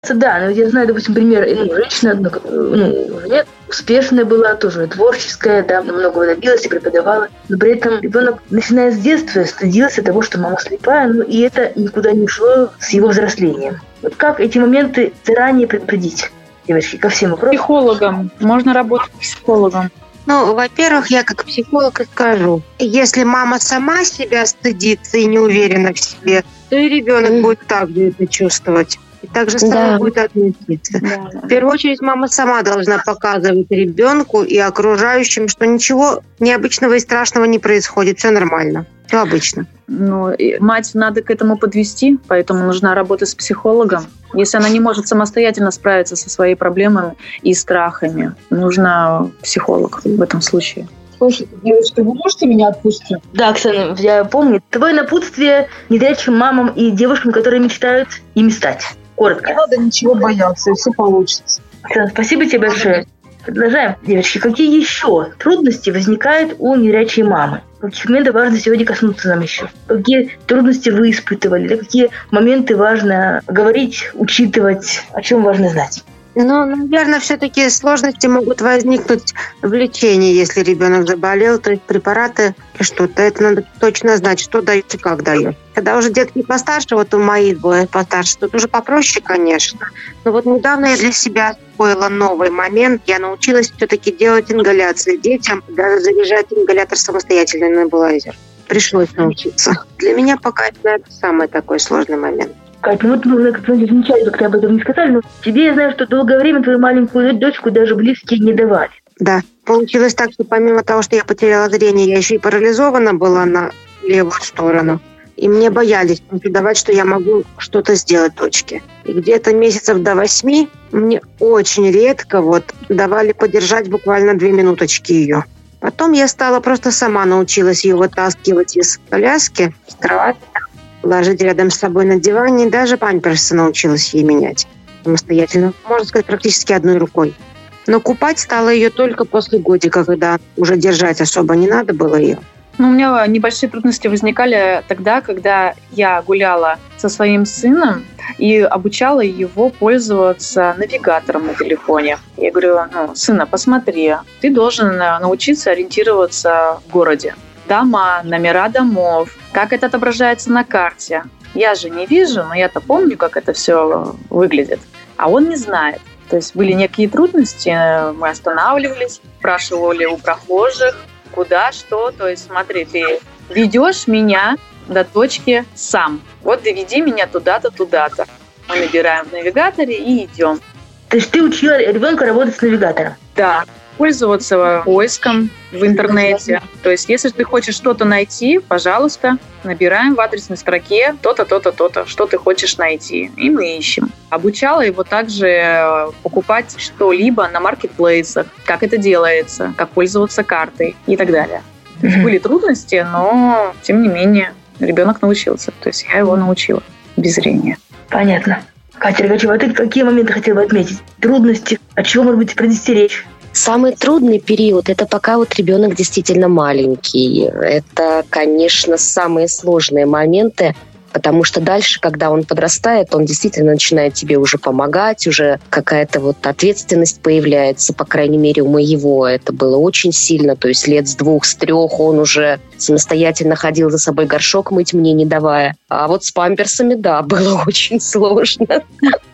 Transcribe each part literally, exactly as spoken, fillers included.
Да, но я знаю, допустим, пример, ну, женщина, ну, нет, успешная была, тоже творческая, да, много добилась и преподавала, но при этом ребенок, начиная с детства, стыдился того, что мама слепая, ну, и это никуда не ушло с его взрослением. Вот как эти моменты заранее предупредить, девочки, ко всем вопросам? Психологом. Можно работать с психологом. Ну, во-первых, я как психолог скажу, если мама сама себя стыдится и не уверена в себе, то и ребенок mm. будет так же это чувствовать. И также с собой да. будет относиться. Да. В первую очередь мама сама должна показывать ребенку и окружающим, что ничего необычного и страшного не происходит, все нормально, все обычно. Ну, мать надо к этому подвести, поэтому нужна работа с психологом. Если она не может самостоятельно справиться со своими проблемами и страхами, нужна психолог в этом случае. Слушайте, девочки, вы можете меня отпустить? Да, Оксана, я помню. Твое напутствие незрячим мамам и девушкам, которые мечтают ими стать. Коротко. Не надо ничего бояться, и все получится. Оксана, спасибо тебе большое. Продолжаем. Девочки, какие еще трудности возникают у незрячей мамы? Каких моментов важно сегодня коснуться нам еще? Какие трудности вы испытывали? Да, какие моменты важно говорить, учитывать? О чем важно знать? Ну, наверное, все-таки сложности могут возникнуть в лечении, если ребенок заболел, то есть препараты и что-то. Это надо точно знать, что дают и как дают. Когда уже детки постарше, вот у моих было постарше, тут уже попроще, конечно. Но вот недавно я для себя освоила новый момент. Я научилась все-таки делать ингаляции детям, даже заряжать ингалятор самостоятельно на небулайзер. Пришлось научиться. Для меня пока это, наверное, самый такой сложный момент. Кать, ну вот мы замечали, как ты об этом не сказали, но тебе, я знаю, что долгое время твою маленькую дочку даже близкие не давали. Да, получилось так, что помимо того, что я потеряла зрение, я еще и парализована была на левую сторону. И мне боялись давать, что я могу что-то сделать дочке. И где-то месяцев до восьми мне очень редко вот давали подержать буквально две минуточки ее. Потом я стала просто сама научилась ее вытаскивать из коляски, с кровати, ложить рядом с собой на диване, и даже памперсы научилась ей менять самостоятельно, можно сказать, практически одной рукой. Но купать стала ее только после годика, когда уже держать особо не надо было ее. Ну, у меня небольшие трудности возникали тогда, когда я гуляла со своим сыном и обучала его пользоваться навигатором на телефоне. Я говорю, ну, сына, посмотри, ты должен научиться ориентироваться в городе. Дома, номера домов, как это отображается на карте. Я же не вижу, но я-то помню, как это все выглядит. А он не знает. То есть были некие трудности, мы останавливались, спрашивали у прохожих, куда, что. То есть смотри, ты ведешь меня до точки сам. Вот доведи меня туда-то, туда-то. Мы набираем в навигаторе и идем. То есть ты учила ребенка работать с навигатором? Да. Пользоваться поиском в интернете. То есть, если ты хочешь что-то найти, пожалуйста, набираем в адресной строке то-то, то-то, то-то, что ты хочешь найти. И мы ищем. Обучала его также покупать что-либо на маркетплейсах, как это делается, как пользоваться картой и так далее. То есть, были трудности, но, тем не менее, ребенок научился. То есть, я его научила без зрения. Понятно. Катя Рогачева, а ты какие моменты хотела бы отметить? Трудности? От чего, может быть, предостеречь? Самый трудный период – это пока вот ребенок действительно маленький. Это, конечно, самые сложные моменты, потому что дальше, когда он подрастает, он действительно начинает тебе уже помогать, уже какая-то вот ответственность появляется, по крайней мере, у моего это было очень сильно, то есть лет с двух, с трех он уже самостоятельно ходил за собой горшок мыть мне не давая. А вот с памперсами, да, было очень сложно.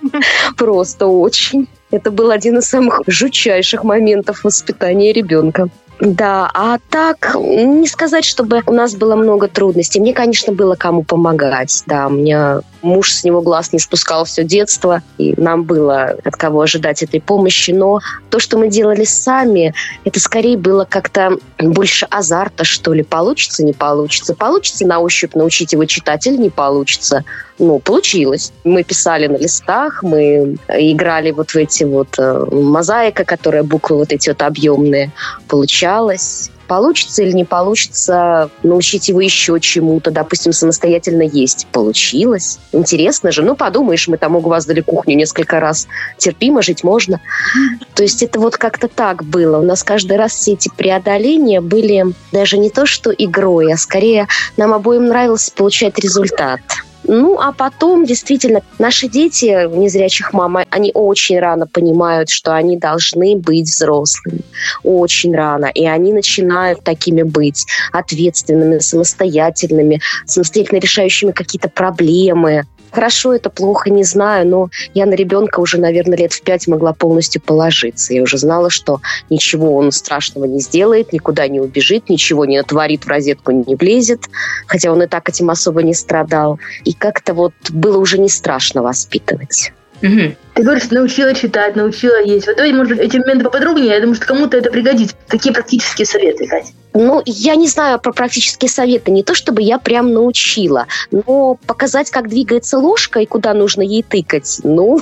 Просто очень. Это был один из самых жутчайших моментов воспитания ребенка. Да, а так, не сказать, чтобы у нас было много трудностей. Мне, конечно, было кому помогать. Да, у меня муж с него глаз не спускал все детство, и нам было от кого ожидать этой помощи. Но то, что мы делали сами, это скорее было как-то больше азарта, что ли. Получится, не получится. Получится на ощупь научить его читать или не получится. Ну, получилось. Мы писали на листах, мы играли вот в эти вот э, мозаика, которая буквы вот эти вот объемные. Получалось. Получится или не получится научить его еще чему-то, допустим, самостоятельно есть. Получилось. Интересно же. Ну, подумаешь, мы там угваздали кухню несколько раз. Терпимо, жить можно. То есть это вот как-то так было. У нас каждый раз все эти преодоления были даже не то что игрой, а скорее нам обоим нравилось получать результат. Ну, а потом, действительно, наши дети, незрячих мам, они очень рано понимают, что они должны быть взрослыми. Очень рано. И они начинают такими быть ответственными, самостоятельными, самостоятельно решающими какие-то проблемы. Хорошо, это плохо, не знаю, но я на ребенка уже, наверное, лет в пять могла полностью положиться. Я уже знала, что ничего он страшного не сделает, никуда не убежит, ничего не натворит, в розетку не влезет, хотя он и так этим особо не страдал. И как-то вот было уже не страшно воспитывать. Угу. Ты говоришь, научила читать, научила есть. Вот давай, может быть, эти моменты поподробнее. Я думаю, что кому-то это пригодится. Какие практические советы, Катя? Ну, я не знаю про практические советы. Не то, чтобы я прям научила, но показать, как двигается ложка и куда нужно ей тыкать, ну,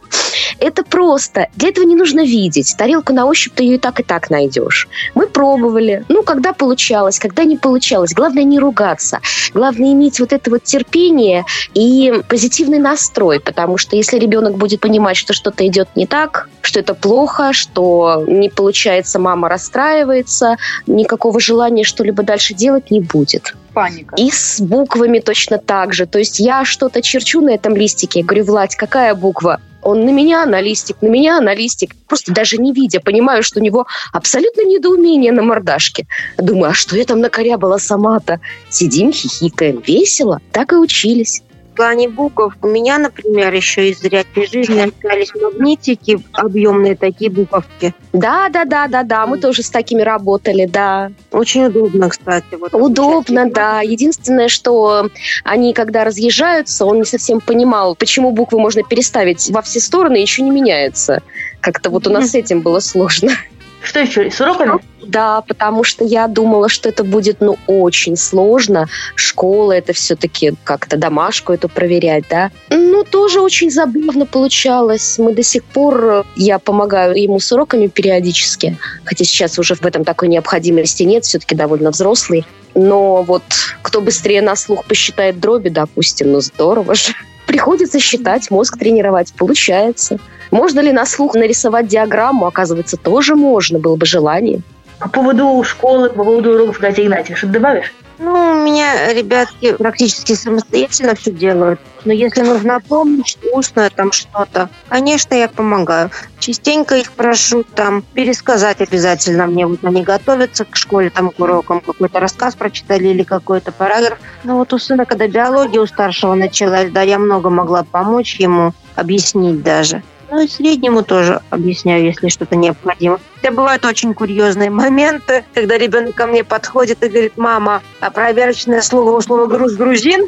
это просто. Для этого не нужно видеть. Тарелку на ощупь ты ее и так, и так найдешь. Мы пробовали. Ну, когда получалось, когда не получалось. Главное не ругаться. Главное иметь вот это вот терпение и позитивный настрой, потому что если ребенок будет понимать, что что-то идет не так, что это плохо, что не получается, мама расстраивается, никакого желания что-либо дальше делать не будет. Паника. И с буквами точно так же. То есть я что-то черчу на этом листике, я говорю: Владь, какая буква? Он на меня на листик, на меня на листик. Просто даже не видя, понимаю, что у него абсолютно недоумение на мордашке. Думаю, а что я там накорябала сама-то? Сидим, хихикаем, весело. Так и учились. В плане букв у меня, например, еще из зрячей жизни остались магнитики, объемные такие буковки. Да, да, да, да, да. Мы тоже с такими работали, да. Очень удобно, кстати. Вот Удобно, да. Единственное, что они, когда разъезжаются, он не совсем понимал, почему буквы можно переставить во все стороны и еще не меняется. Как-то вот у нас с этим было сложно. Что еще, с уроками? Да, потому что я думала, что это будет, ну, очень сложно. Школа, это все-таки как-то домашку эту проверять, да. Ну, тоже очень забавно получалось. Мы до сих пор, я помогаю ему с уроками периодически, хотя сейчас уже в этом такой необходимости нет, все-таки довольно взрослый. Но вот кто быстрее на слух посчитает дроби, допустим, ну, здорово же. Приходится считать, мозг тренировать, получается. Можно ли на слух нарисовать диаграмму? Оказывается, тоже можно, было бы желание. По поводу школы, по поводу уроков, Катя Игнатьевна, что-то добавишь? Ну, у меня ребятки практически самостоятельно все делают. Но если нужна помощь, устная там что-то, конечно, я помогаю. Частенько их прошу там пересказать обязательно мне. Вот они готовятся к школе, там, к урокам, какой-то рассказ прочитали или какой-то параграф. Но вот у сына, когда биология у старшего началась, да, я много могла помочь ему, объяснить даже. Ну и среднему тоже объясняю, если что-то необходимо. Хотя бывают очень курьезные моменты, когда ребенок ко мне подходит и говорит: мама, а проверочное слово у слова груз грузин?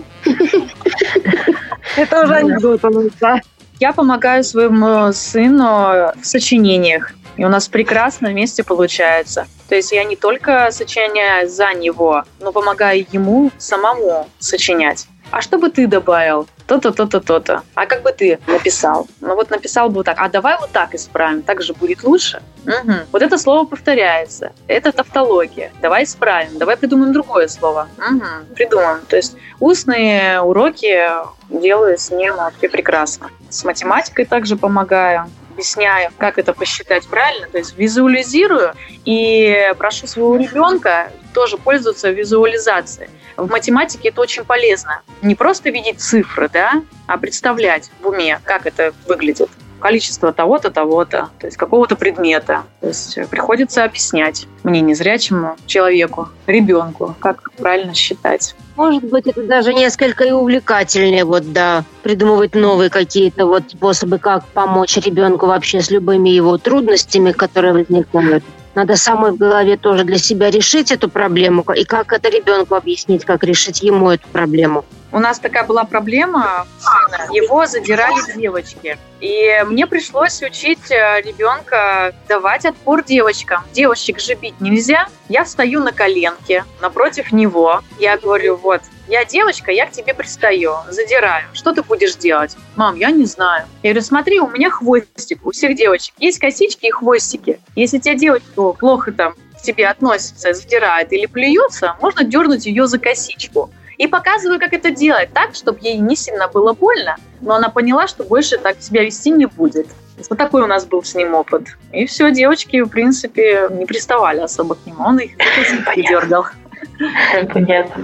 Это уже анекдот у нас, да. Я помогаю своему сыну в сочинениях. И у нас прекрасно вместе получается. То есть я не только сочиняю за него, но помогаю ему самому сочинять. А что бы ты добавил? То-то, то-то, то-то. А как бы ты написал? Ну вот написал бы вот так. А давай вот так исправим. Так же будет лучше? Угу. Вот это слово повторяется. Это тавтология. Давай исправим. Давай придумаем другое слово. Угу. Придумаем. То есть устные уроки делаю с ним вообще прекрасно. С математикой также помогаю. Объясняю, как это посчитать правильно, то есть визуализирую и прошу своего ребенка тоже пользоваться визуализацией. В математике это очень полезно. Не просто видеть цифры, да, а представлять в уме, как это выглядит. Количество того-то, того-то, то есть какого-то предмета. То есть приходится объяснять мне, незрячему человеку, ребенку, как правильно считать. Может быть, это даже несколько и увлекательнее, вот, да, придумывать новые какие-то вот способы, как помочь ребенку вообще с любыми его трудностями, которые возникают. Надо самой в голове тоже для себя решить эту проблему, и как это ребенку объяснить, как решить ему эту проблему. У нас такая была проблема, его задирали девочки. И мне пришлось учить ребенка давать отпор девочкам. Девочек же бить нельзя. Я встаю на коленки напротив него. Я говорю: вот, я девочка, я к тебе пристаю, задираю. Что ты будешь делать? Мам, я не знаю. Я говорю: смотри, у меня хвостик, у всех девочек есть косички и хвостики. Если тебя девочка плохо там к тебе относится, задирает или плюется, можно дернуть ее за косичку. И показываю, как это делать так, чтобы ей не сильно было больно, но она поняла, что больше так себя вести не будет. Вот такой у нас был с ним опыт. И все, девочки, в принципе, не приставали особо к нему. Он их не дергал. Понятно.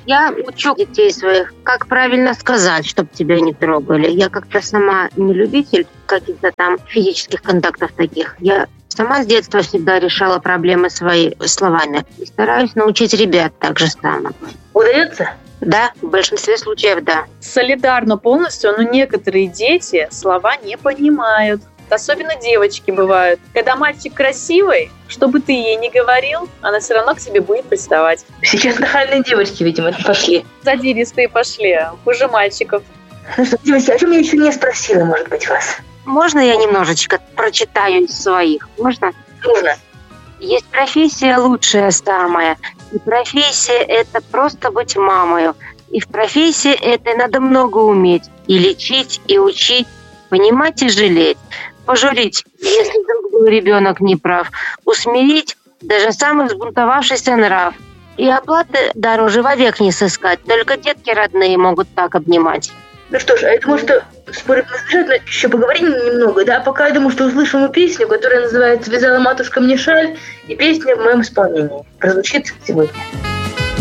Я учу детей своих, как правильно сказать, чтобы тебя не трогали. Я как-то сама не любитель каких-то там физических контактов таких. Я сама с детства всегда решала проблемы свои словами. И стараюсь научить ребят так же само. Удается? Да, в большинстве случаев да. Солидарно полностью, но некоторые дети слова не понимают. Особенно девочки бывают. Когда мальчик красивый, что бы ты ей ни говорил, она все равно к тебе будет приставать. Сейчас нахальные девочки, видимо, пошли. Задиристые пошли, хуже мальчиков. Ну что, девочки, о чем я еще не спросила, может быть, вас? Можно я немножечко прочитаю из своих? Можно? Нужно. Есть профессия лучшая самая. И профессия – это просто быть мамою. И в профессии этой надо много уметь. И лечить, и учить, понимать и жалеть. Пожурить, если вдруг был ребенок неправ. Усмирить даже самый взбунтовавшийся нрав. И оплаты дороже вовек не сыскать. Только детки родные могут так обнимать. Ну что ж, а я думаю, что спорить не сбежать, но еще поговорим немного, да? Пока я думаю, что услышим мы песню, которая называется «Вязала матушка мне шаль», и песня в моем исполнении прозвучит сегодня.